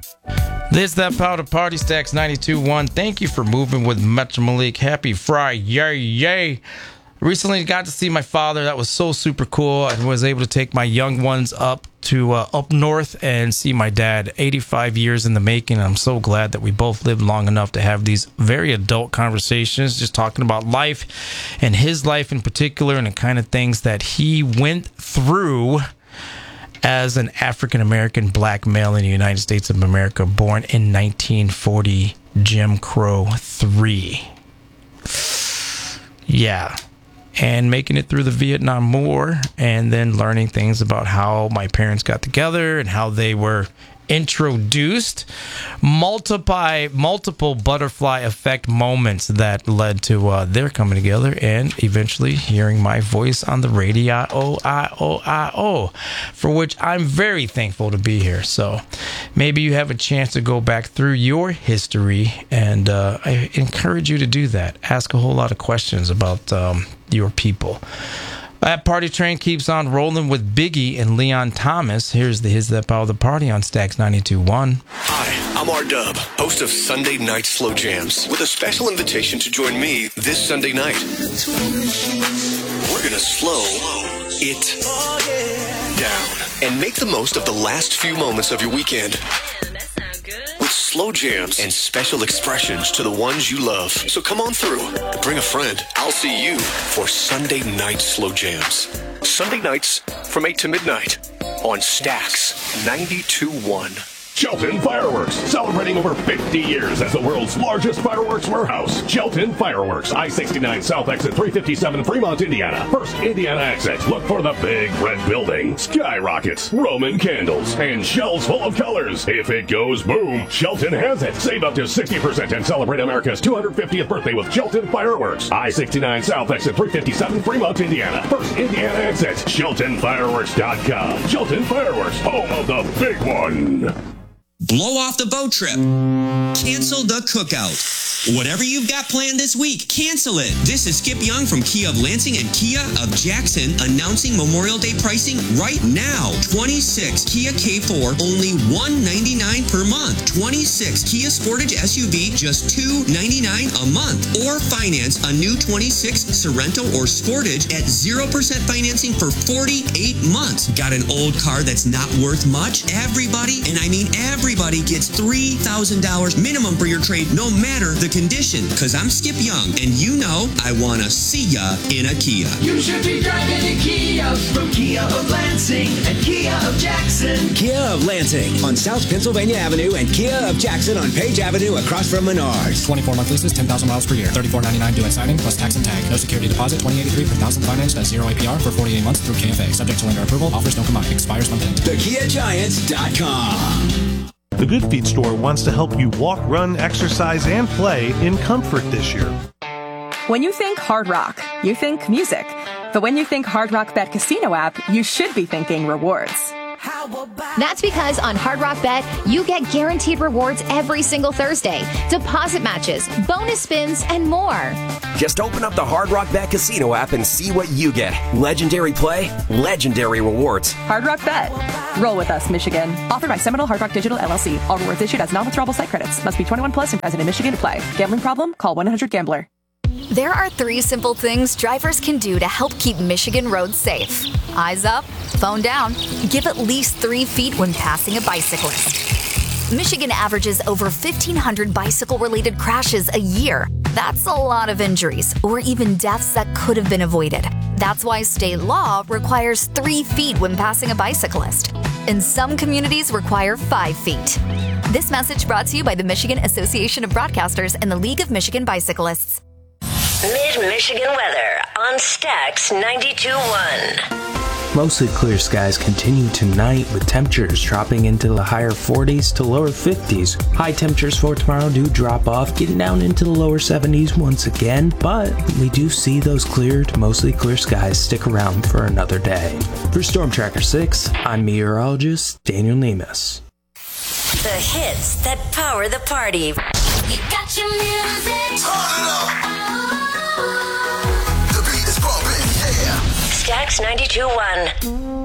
This That Powder Party, Stacks 92.1. Thank you for moving with Metro Malik. Happy Friday. Yay. Recently got to see my father. That was so super cool. I was able to take my young ones up to up north and see my dad. 85 years in the making. I'm so glad that we both lived long enough to have these very adult conversations, just talking about life and his life in particular and the kind of things that he went through as an African-American black male in the United States of America, born in 1940, Jim Crow 3. Yeah. And making it through the Vietnam War, and then learning things about how my parents got together and how they were introduced. Multiple butterfly effect moments that led to their coming together and eventually hearing my voice on the radio, for which I'm very thankful to be here. So maybe you have a chance to go back through your history, and I encourage you to do that. Ask a whole lot of questions about your people. That party train keeps on rolling with Biggie and Leon Thomas. Here's That Power of the Party on Stacks 92.1. Hi, I'm R-Dub, host of Sunday Night Slow Jams, with a special invitation to join me this Sunday night. We're gonna slow it down and make the most of the last few moments of your weekend. With slow jams and special expressions to the ones you love. So come on through and bring a friend. I'll see you for Sunday Night Slow Jams. Sunday nights from 8 to midnight on Stacks 92.1. Shelton Fireworks, celebrating over 50 years as the world's largest fireworks warehouse. Shelton Fireworks, I-69 South Exit 357, Fremont, Indiana. First Indiana exit. Look for the big red building, skyrockets, Roman candles, and shells full of colors. If it goes boom, Shelton has it. Save up to 60% and celebrate America's 250th birthday with Shelton Fireworks. I-69 South Exit 357, Fremont, Indiana. First Indiana exit. SheltonFireworks.com. Shelton Fireworks, home of the big one. Blow off the boat trip. Cancel the cookout. Whatever you've got planned this week, cancel it. This is Skip Young from Kia of Lansing and Kia of Jackson announcing Memorial Day pricing right now. 26 Kia K4, only $199 per month. 26 Kia Sportage SUV, just $299 a month. Or finance a new 26 Sorento or Sportage at 0% financing for 48 months. Got an old car that's not worth much? Everybody, and I mean everybody, gets $3,000 minimum for your trade, no matter the condition. Because I'm Skip Young, and you know I want to see ya in a Kia. You should be driving a Kia from Kia of Lansing and Kia of Jackson. Kia of Lansing on South Pennsylvania Avenue and Kia of Jackson on Page Avenue across from Menards. 24-month leases, 10,000 miles per year. $34.99 due at signing plus tax and tag. No security deposit. $20.83 per thousand financed at 0 APR for 48 months through KFA. Subject to lender approval. Offers don't come out. Expires month end. TheKiaGiants.com. The Good Feet store wants to help you walk, run, exercise, and play in comfort this year. When you think Hard Rock, you think music. But when you think Hard Rock Bet Casino app, you should be thinking rewards. That's because on Hard Rock Bet, you get guaranteed rewards every single Thursday, deposit matches, bonus spins, and more. Just open up the Hard Rock Bet Casino app and see what you get. Legendary play, legendary rewards. Hard Rock Bet. Roll with us, Michigan. Offered by Seminole Hard Rock Digital LLC. All rewards issued as non-withdrawable site credits. Must be 21 plus and present in Michigan to play. Gambling problem? Call 1-800-GAMBLER. There are 3 simple things drivers can do to help keep Michigan roads safe. Eyes up, phone down, give at least 3 feet when passing a bicyclist. Michigan averages over 1,500 bicycle-related crashes a year. That's a lot of injuries, or even deaths that could have been avoided. That's why state law requires 3 feet when passing a bicyclist. And some communities require 5 feet. This message brought to you by the Michigan Association of Broadcasters and the League of Michigan Bicyclists. Mid-Michigan weather on Stacks 92.1. Mostly clear skies continue tonight with temperatures dropping into the higher 40s to lower 50s. High temperatures for tomorrow do drop off, getting down into the lower 70s once again, but we do see those clear to mostly clear skies stick around for another day. For Storm Tracker 6, I'm meteorologist Daniel Nemus. The hits that power the party. You got your music. Turn it up. The beat is bumping, yeah. Stacks 92.1.